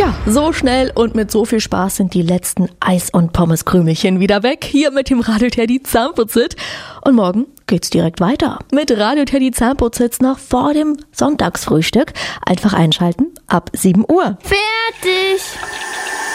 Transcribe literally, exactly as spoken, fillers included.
Ja, so schnell und mit so viel Spaß sind die letzten Eis- und Pommeskrümelchen wieder weg. Hier mit dem Radio Teddy Zahnputzit. Und morgen geht's direkt weiter mit Radio Teddy Zahnputzit noch vor dem Sonntagsfrühstück. Einfach einschalten ab sieben Uhr. Fertig!